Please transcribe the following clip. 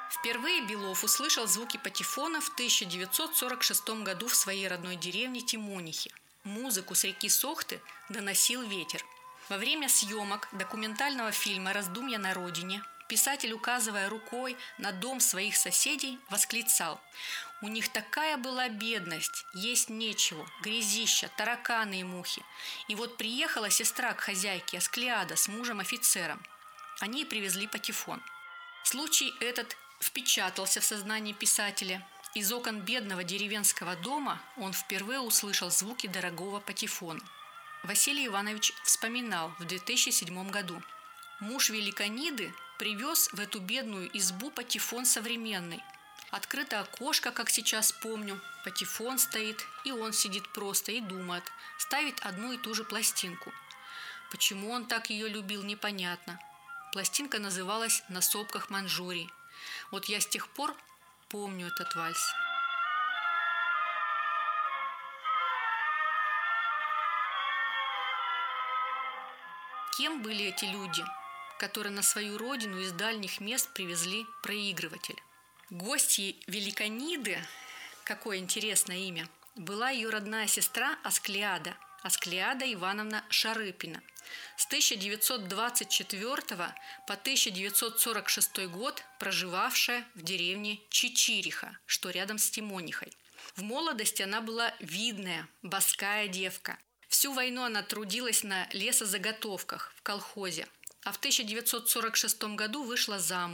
Впервые Белов услышал звуки патефона в 1946 году в своей родной деревне Тимонихе. Музыку с реки Сохты доносил ветер. Во время съемок документального фильма «Раздумья на родине» писатель, указывая рукой на дом своих соседей, восклицал: «У них такая была бедность, есть нечего, грязища, тараканы и мухи. И вот приехала сестра к хозяйке Асклеада с мужем-офицером. Они привезли патефон». Случай этот впечатался в сознании писателя. Из окон бедного деревенского дома он впервые услышал звуки дорогого патефона. Василий Иванович вспоминал в 2007 году: «Муж Великониды привез в эту бедную избу патефон современный. Открыто окошко, как сейчас помню, патефон стоит, и он сидит просто и думает, ставит одну и ту же пластинку. Почему он так ее любил, непонятно. Пластинка называлась «На сопках Манчжурии». Вот я с тех пор помню этот вальс». Кем были эти люди, которые на свою родину из дальних мест привезли проигрыватель? Гостьей Великониды, какое интересное имя, была ее родная сестра Асклеада Ивановна Шарыпина. С 1924 по 1946 год проживавшая в деревне Чичириха, что рядом с Тимонихой. В молодости она была видная, боская девка. Всю войну она трудилась на лесозаготовках в колхозе, а в 1946 году вышла замуж